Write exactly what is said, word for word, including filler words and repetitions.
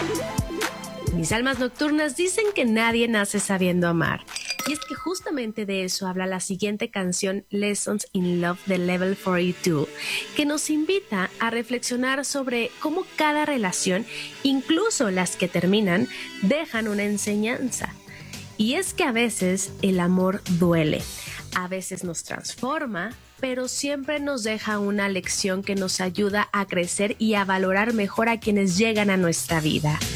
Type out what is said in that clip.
Mis almas nocturnas dicen que nadie nace sabiendo amar. Y es que justamente de eso habla la siguiente canción, Lessons in Love de Level cuarenta y dos, que nos invita a reflexionar sobre cómo cada relación, incluso las que terminan, dejan una enseñanza. Y es que a veces el amor duele, a veces nos transforma, pero siempre nos deja una lección que nos ayuda a crecer y a valorar mejor a quienes llegan a nuestra vida.